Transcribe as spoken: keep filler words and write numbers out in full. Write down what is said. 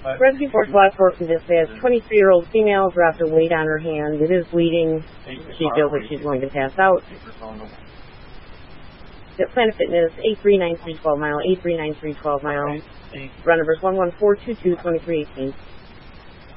Rescue Force Black Force in dispatch. twenty-three-year-old female dropped a weight on her hand. It is bleeding. She feels like she's going to pass out. Planet Fitness, eight three nine three twelve mile, eight three nine three twelve mile. Run numbers one one four two two two three one eight.